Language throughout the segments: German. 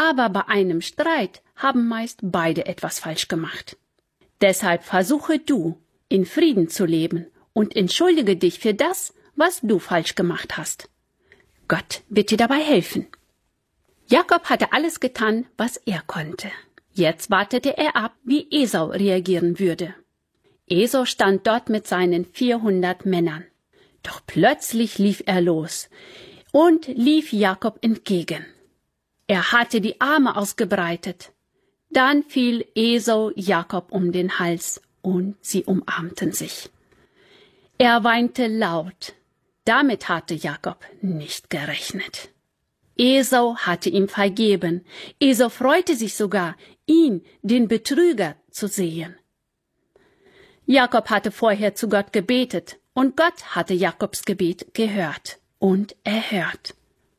Aber bei einem Streit haben meist beide etwas falsch gemacht. Deshalb versuche du, in Frieden zu leben und entschuldige dich für das, was du falsch gemacht hast. Gott wird dir dabei helfen. Jakob hatte alles getan, was er konnte. Jetzt wartete er ab, wie Esau reagieren würde. Esau stand dort mit seinen 400 Männern. Doch plötzlich lief er los und lief Jakob entgegen. Er hatte die Arme ausgebreitet. Dann fiel Esau Jakob um den Hals und sie umarmten sich. Er weinte laut. Damit hatte Jakob nicht gerechnet. Esau hatte ihm vergeben. Esau freute sich sogar, ihn, den Betrüger, zu sehen. Jakob hatte vorher zu Gott gebetet und Gott hatte Jakobs Gebet gehört und erhört.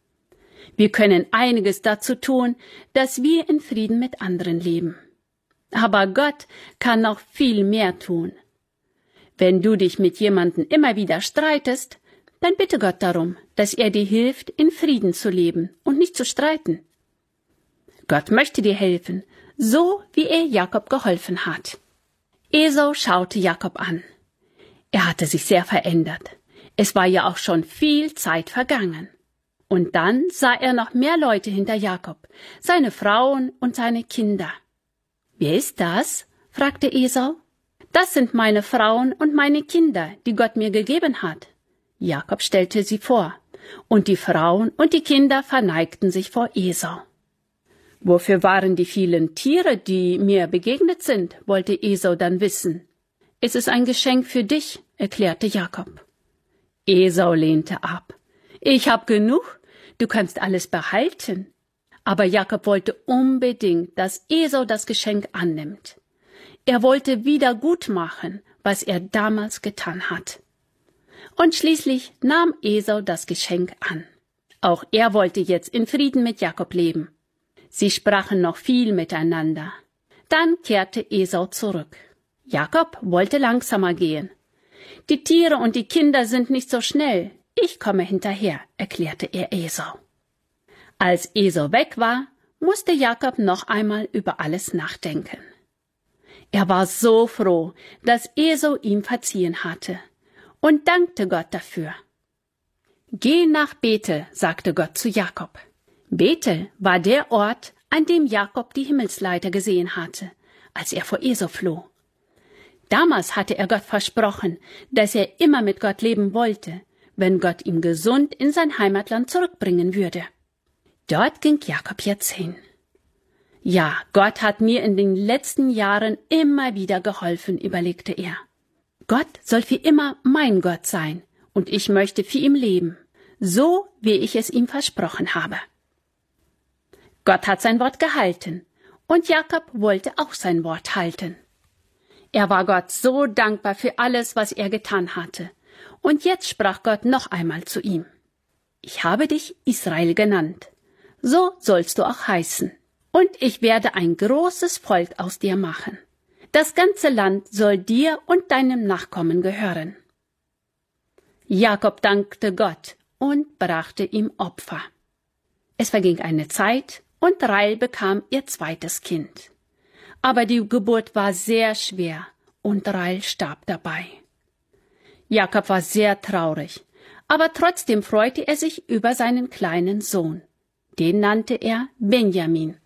Wir können einiges dazu tun, dass wir in Frieden mit anderen leben. Aber Gott kann noch viel mehr tun. Wenn du dich mit jemandem immer wieder streitest, dann bitte Gott darum, dass er dir hilft, in Frieden zu leben und nicht zu streiten. Gott möchte dir helfen, so wie er Jakob geholfen hat. Esau schaute Jakob an. Er hatte sich sehr verändert. Es war ja auch schon viel Zeit vergangen. Und dann sah er noch mehr Leute hinter Jakob, seine Frauen und seine Kinder. »Wer ist das?« fragte Esau. »Das sind meine Frauen und meine Kinder, die Gott mir gegeben hat.« Jakob stellte sie vor, und die Frauen und die Kinder verneigten sich vor Esau. »Wofür waren die vielen Tiere, die mir begegnet sind?« wollte Esau dann wissen. »Es ist ein Geschenk für dich«, erklärte Jakob. Esau lehnte ab. »Ich hab genug, du kannst alles behalten.« Aber Jakob wollte unbedingt, dass Esau das Geschenk annimmt. Er wollte wieder gut machen, was er damals getan hat. Und schließlich nahm Esau das Geschenk an. Auch er wollte jetzt in Frieden mit Jakob leben. Sie sprachen noch viel miteinander. Dann kehrte Esau zurück. Jakob wollte langsamer gehen. »Die Tiere und die Kinder sind nicht so schnell. Ich komme hinterher«, erklärte er Esau. Als Esau weg war, musste Jakob noch einmal über alles nachdenken. Er war so froh, dass Esau ihm verziehen hatte und dankte Gott dafür. »Geh nach Bethel«, sagte Gott zu Jakob. Bethel war der Ort, an dem Jakob die Himmelsleiter gesehen hatte, als er vor Esau floh. Damals hatte er Gott versprochen, dass er immer mit Gott leben wollte, wenn Gott ihn gesund in sein Heimatland zurückbringen würde. Dort ging Jakob jetzt hin. Ja, Gott hat mir in den letzten Jahren immer wieder geholfen, überlegte er. Gott soll für immer mein Gott sein und ich möchte für ihn leben, so wie ich es ihm versprochen habe. Gott hat sein Wort gehalten und Jakob wollte auch sein Wort halten. Er war Gott so dankbar für alles, was er getan hatte. Und jetzt sprach Gott noch einmal zu ihm. »Ich habe dich Israel genannt. So sollst du auch heißen. Und ich werde ein großes Volk aus dir machen. Das ganze Land soll dir und deinem Nachkommen gehören.« Jakob dankte Gott und brachte ihm Opfer. Es verging eine Zeit und Rahel bekam ihr zweites Kind. Aber die Geburt war sehr schwer und Rahel starb dabei. Jakob war sehr traurig, aber trotzdem freute er sich über seinen kleinen Sohn. Den nannte er Benjamin.